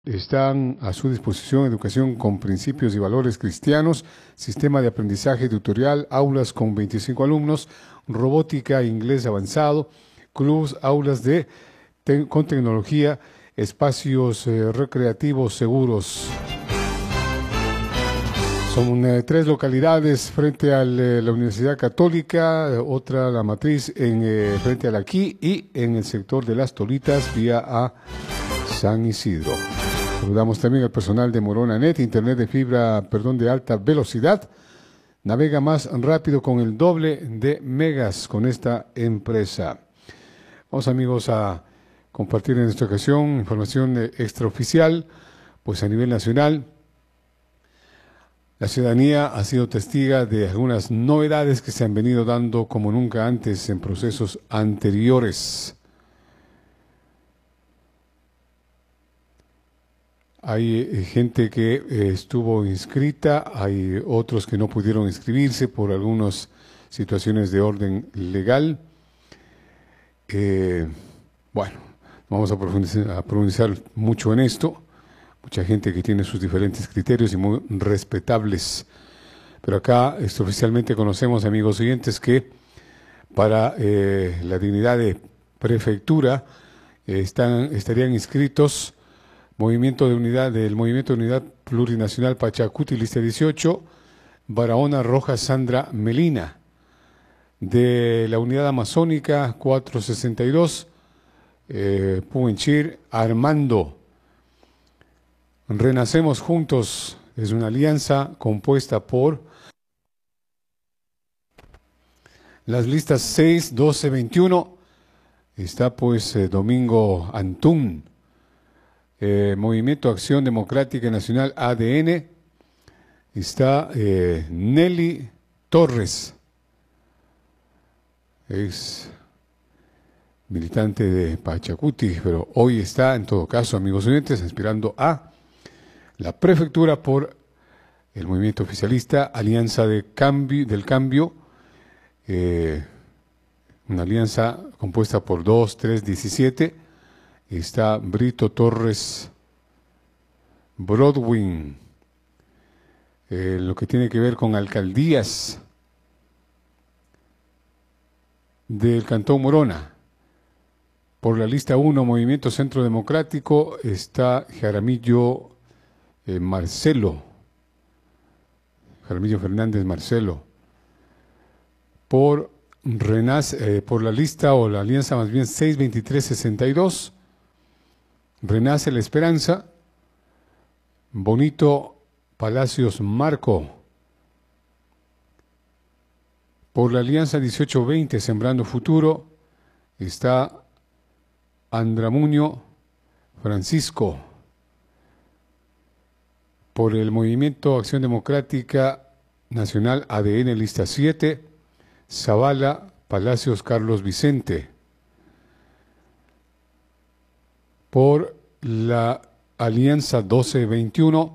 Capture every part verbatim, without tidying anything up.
Están a su disposición educación con principios y valores cristianos, sistema de aprendizaje tutorial, aulas con veinticinco alumnos, robótica e inglés avanzado, clubs, aulas de te con tecnología, espacios eh, recreativos seguros. Son eh, tres localidades frente a eh, la Universidad Católica, eh, otra la matriz en eh, frente a la Aquí y en el sector de Las Tolitas vía a San Isidro. Saludamos también al personal de Morona Net, internet de fibra, perdón, de alta velocidad. Navega más rápido con el doble de megas con esta empresa. Vamos, amigos, a compartir en esta ocasión información extraoficial, pues a nivel nacional. La ciudadanía ha sido testiga de algunas novedades que se han venido dando como nunca antes en procesos anteriores. Hay eh, gente que eh, estuvo inscrita, hay otros que no pudieron inscribirse por algunas situaciones de orden legal. Eh, bueno, vamos a profundizar, a profundizar mucho en esto. Mucha gente que tiene sus diferentes criterios y muy respetables. Pero acá extraoficialmente conocemos, amigos oyentes, que para eh, la dignidad de prefectura eh, están, estarían inscritos Movimiento de Unidad del Movimiento de Unidad Plurinacional Pachacuti, lista dieciocho, Barahona Rojas Sandra Melina. De la Unidad Amazónica cuatrocientos sesenta y dos, eh, Puenchir Armando. Renacemos Juntos es una alianza compuesta por las listas seis, doce, veintiuno. Está pues eh, Domingo Antún. Eh, Movimiento Acción Democrática Nacional A D N, está eh, Nelly Torres, es militante de Pachacuti, pero hoy está, en todo caso, amigos oyentes, aspirando a la prefectura por el movimiento oficialista, Alianza de Cambio, del Cambio, eh, una alianza compuesta por dos, tres, diecisiete. Está Brito Torres Broadwin, eh, lo que tiene que ver con alcaldías del Cantón Morona. Por la lista uno, Movimiento Centro Democrático, está Jaramillo eh, Marcelo, Jaramillo Fernández Marcelo. Por, Renace, eh, por la lista o la alianza más bien seis veintitrés sesenta y dos, Renace la Esperanza, Bonito Palacios Marco. Por la alianza dieciocho veinte, Sembrando Futuro, está Andramuño Francisco. Por el Movimiento Acción Democrática Nacional A D N, lista siete, Zavala Palacios Carlos Vicente. Por la Alianza doce veintiuno,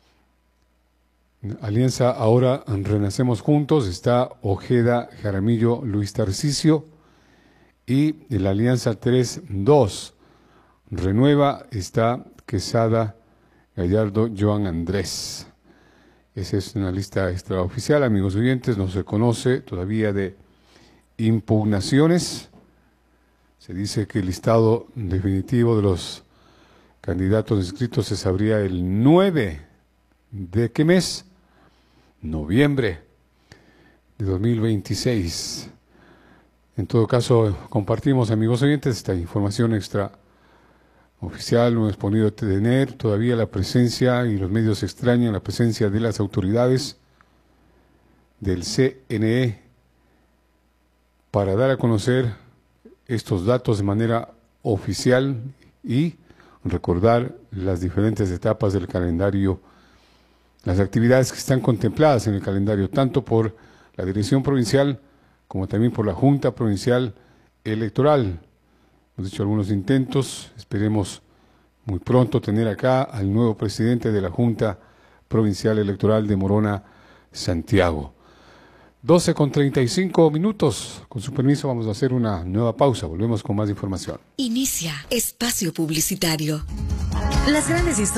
Alianza Ahora Renacemos Juntos, está Ojeda Jaramillo Luis Tarcisio. Y en la Alianza tres dos, Renueva, está Quesada Gallardo Joan Andrés. Esa es una lista extraoficial, amigos oyentes, no se conoce todavía de impugnaciones. Se dice que el listado definitivo de los candidatos inscritos se sabría el nueve de ¿qué mes? Noviembre de dos mil veintiséis. En todo caso, compartimos, amigos oyentes, esta información extraoficial. No hemos podido tener todavía la presencia, y los medios extrañan la presencia de las autoridades del C N E para dar a conocer estos datos de manera oficial y recordar las diferentes etapas del calendario, las actividades que están contempladas en el calendario, tanto por la Dirección Provincial como también por la Junta Provincial Electoral. Hemos hecho algunos intentos, esperemos muy pronto tener acá al nuevo presidente de la Junta Provincial Electoral de Morona, Santiago. doce con treinta y cinco minutos. Con su permiso vamos a hacer una nueva pausa. Volvemos con más información. Inicia espacio publicitario. Las grandes historias